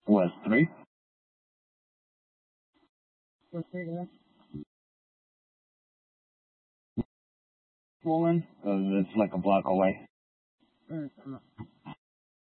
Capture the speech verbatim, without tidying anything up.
What, three? What's three there? Swollen? Because it's like a block away. Alright, come on.